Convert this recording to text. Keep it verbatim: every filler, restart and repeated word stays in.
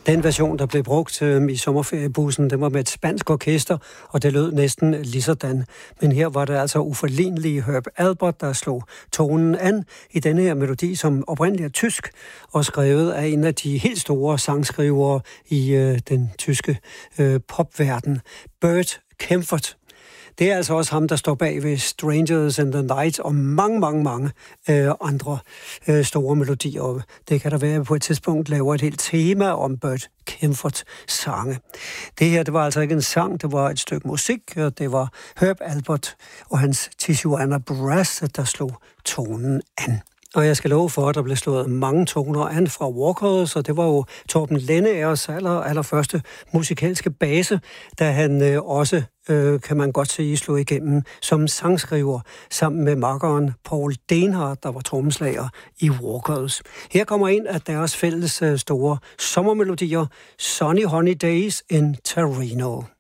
Den version, der blev brugt øh, i sommerferiebussen, den var med et spansk orkester, og det lød næsten lige sådan. Men her var det altså uforlignelige Herb Alpert, der slog tonen an i denne her melodi, som oprindeligt er tysk, og skrevet af en af de helt store sangskrivere i øh, den tyske øh, popverden, Bert Kaempfert. Det er altså også ham, der står bag ved Strangers in the Night og mange, mange, mange øh, andre øh, store melodier. Og det kan der være, på et tidspunkt laver et helt tema om Bert Kaempfert sange. Det her, det var altså ikke en sang, det var et stykke musik, og det var Herb Alpert og hans Tijuana Brass, der slog tonen an. Og jeg skal love for, at der blev slået mange toner an fra Walkers, og det var jo Torben Lendeagers aller, allerførste musikalske base, da han øh, også, øh, kan man godt sige, slog igennem som sangskriver sammen med makkeren Paul Denhardt, der var trommeslager i Walkers. Her kommer en af deres fælles øh, store sommermelodier, Sunny Honey Days in Torino.